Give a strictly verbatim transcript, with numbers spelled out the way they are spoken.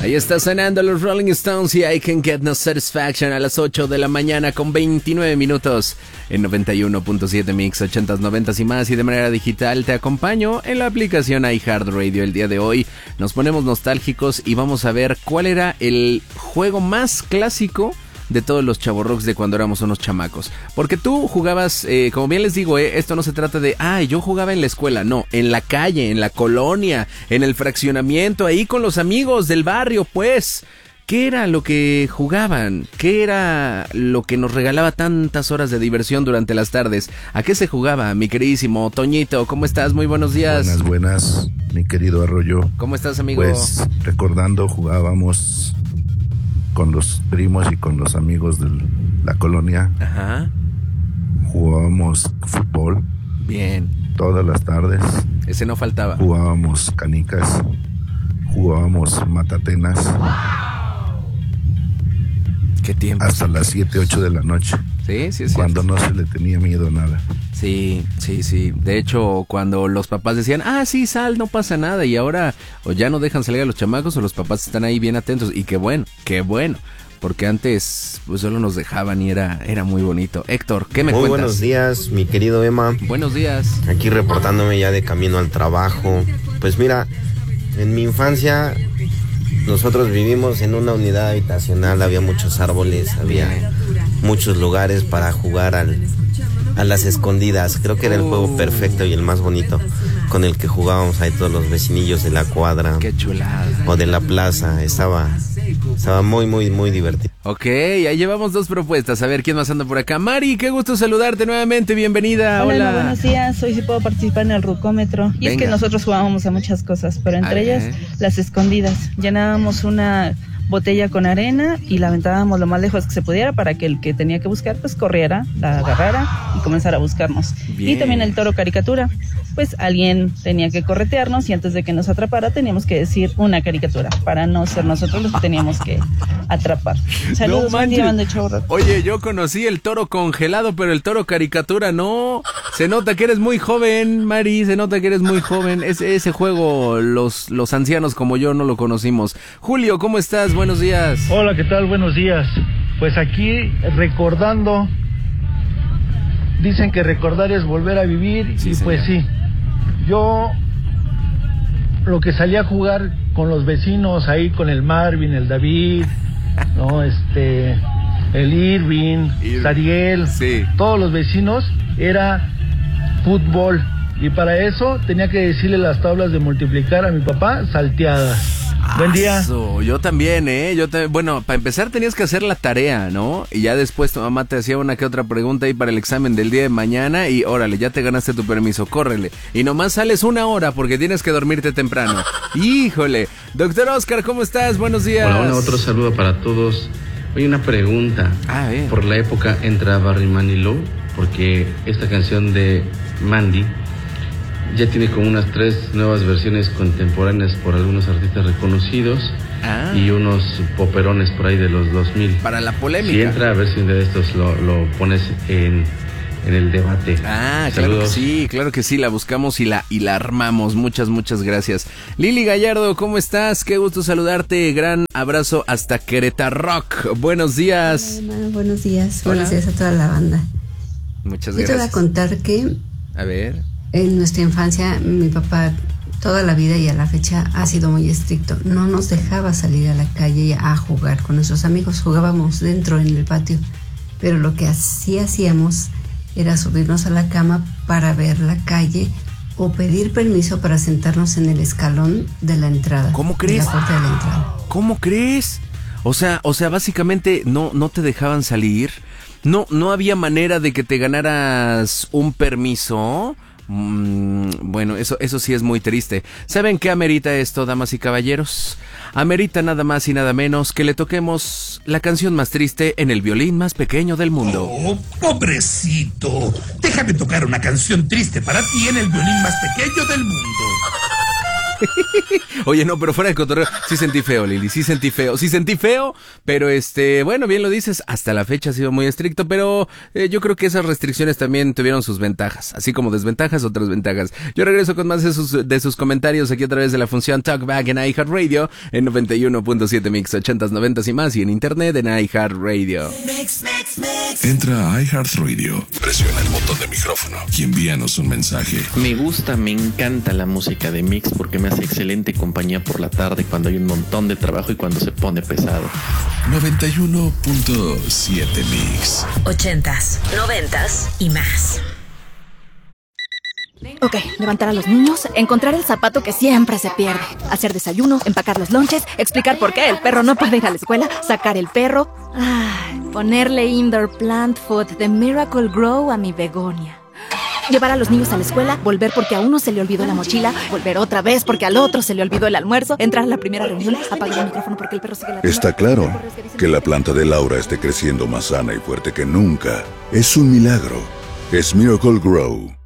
Ahí está sonando los Rolling Stones y I Can Get No Satisfaction a las ocho de la mañana con veintinueve minutos en noventa y uno punto siete Mix, ochentas, noventas y más, y de manera digital te acompaño en la aplicación iHeartRadio. El día de hoy nos ponemos nostálgicos y vamos a ver cuál era el juego más clásico de todos los chavorrocks de cuando éramos unos chamacos. Porque tú jugabas, eh, como bien les digo, eh, esto no se trata de, ay, yo jugaba en la escuela, no, en la calle, en la colonia, en el fraccionamiento, ahí con los amigos del barrio, pues. ¿Qué era lo que jugaban? ¿Qué era lo que nos regalaba tantas horas de diversión durante las tardes? ¿A qué se jugaba, mi queridísimo Toñito? ¿Cómo estás? Muy buenos días. Buenas, buenas, mi querido Arroyo. ¿Cómo estás, amigo? Pues, recordando, jugábamos con los primos y con los amigos de la colonia. Ajá. Jugábamos fútbol. Bien. Todas las tardes. Ese no faltaba. Jugábamos canicas. Jugábamos matatenas. ¿Qué tiempo? Hasta las siete, ocho de la noche. Sí, sí, sí. Cuando no se le tenía miedo a nada. Sí, sí, sí. De hecho, cuando los papás decían, ah, sí, sal, no pasa nada, y ahora o ya no dejan salir a los chamacos o los papás están ahí bien atentos. Y qué bueno, qué bueno. Porque antes pues solo nos dejaban y era, era muy bonito. Héctor, ¿qué me muy cuentas? Buenos días, mi querido Emma. Buenos días. Aquí reportándome ya de camino al trabajo. Pues mira, en mi infancia nosotros vivimos en una unidad habitacional, había muchos árboles, había muchos lugares para jugar al, a las escondidas. Creo que era el juego perfecto y el más bonito con el que jugábamos ahí todos los vecinillos de la cuadra. Qué chulada. O de la plaza, estaba, estaba muy, muy, muy divertido. Ok, ahí llevamos dos propuestas. A ver, ¿quién más anda por acá? Mari, qué gusto saludarte nuevamente, bienvenida. Hola, Hola. buenos días, hoy sí puedo participar en el rucómetro. Y Venga. es que nosotros jugábamos a muchas cosas, pero entre A ellas ver. las escondidas. Llenábamos una botella con arena y la aventábamos lo más lejos que se pudiera para que el que tenía que buscar pues corriera, la agarrara y comenzara a buscarnos. Bien. Y también el toro caricatura, pues alguien tenía que corretearnos y antes de que nos atrapara teníamos que decir una caricatura para no ser nosotros los que teníamos que atrapar. Saludos, buen día, banda de Chavorrock. Oye, yo conocí el toro congelado, pero el toro caricatura no. Se nota que eres muy joven, Mari, se nota que eres muy joven. Ese, ese juego los, los ancianos como yo no lo conocimos. Julio, ¿cómo estás? Buenos días. Hola, ¿qué tal? Buenos días. Pues aquí recordando, dicen que recordar es volver a vivir, Sí, y señor. pues sí, yo lo que salía a jugar con los vecinos ahí, con el Marvin, el David, no, este, el Irving, Irving. Sariel, Sí. todos los vecinos, era fútbol. Y para eso tenía que decirle las tablas de multiplicar a mi papá salteadas. Buen día. Aso, yo también, ¿eh? Yo también. Bueno, para empezar tenías que hacer la tarea, ¿no? Y ya después tu mamá te hacía una que otra pregunta ahí para el examen del día de mañana y órale, ya te ganaste tu permiso, córrele. Y nomás sales una hora porque tienes que dormirte temprano. Híjole. Doctor Oscar, ¿cómo estás? Buenos días. Hola, hola, otro saludo para todos. Oye, una pregunta. Ah, bien. Por la época entraba Barry Low, porque esta canción de Mandy ya tiene como unas tres nuevas versiones contemporáneas por algunos artistas reconocidos Ah. y unos poperones por ahí de los dos mil. Para la polémica. Si entra, a ver si un día de estos lo, lo pones en, en el debate. Ah, claro que Saludos. sí, claro que sí, la buscamos y la, y la armamos. Muchas, muchas gracias. Lili Gallardo, ¿cómo estás? Qué gusto saludarte. Gran abrazo hasta Querétaro Rock. Buenos días. Hola, buenos días, Hola. buenos días a toda la banda. Muchas Yo te voy a gracias. contar que A ver. en nuestra infancia mi papá toda la vida y a la fecha ha sido muy estricto. No nos dejaba salir a la calle a jugar con nuestros amigos. Jugábamos dentro en el patio, pero lo que así hacíamos era subirnos a la cama para ver la calle o pedir permiso para sentarnos en el escalón de la entrada. ¿Cómo de crees? la puerta de la entrada. ¿Cómo crees? O sea, o sea, básicamente no, no te dejaban salir. No, no había manera de que te ganaras un permiso. Mm, bueno, eso, eso sí es muy triste. ¿Saben qué amerita esto, damas y caballeros? Amerita nada más y nada menos que le toquemos la canción más triste en el violín más pequeño del mundo. Oh, pobrecito. Déjame tocar una canción triste para ti en el violín más pequeño del mundo. Oye, no, pero fuera de cotorreo, sí sentí feo, Lili, sí sentí feo, sí sentí feo, pero este, bueno, bien lo dices, hasta la fecha ha sido muy estricto, pero eh, yo creo que esas restricciones también tuvieron sus ventajas, así como desventajas, otras ventajas. Yo regreso con más de sus, de sus comentarios aquí a través de la función Talkback en iHeartRadio, en noventa y uno punto siete Mix, ochentas, noventas y más, y en internet en iHeartRadio. Mix, mix, mix. Entra a iHeartRadio, presiona el botón de micrófono y envíanos un mensaje. Me gusta, me encanta la música de Mix porque me hace excelente compañía por la tarde cuando hay un montón de trabajo y cuando se pone pesado. noventa y uno punto siete Mix. Ochentas, noventas y más. Ok, levantar a los niños, encontrar el zapato que siempre se pierde, hacer desayuno, empacar los lonches, explicar por qué el perro no puede ir a la escuela, sacar el perro, ay, ponerle indoor plant food de Miracle Grow a mi begonia. Llevar a los niños a la escuela, volver porque a uno se le olvidó la mochila, volver otra vez porque al otro se le olvidó el almuerzo, entrar a la primera reunión, apagar el micrófono porque el perro sigue la... Está claro que la planta de Laura esté creciendo más sana y fuerte que nunca. Es un milagro. Es Miracle Grow.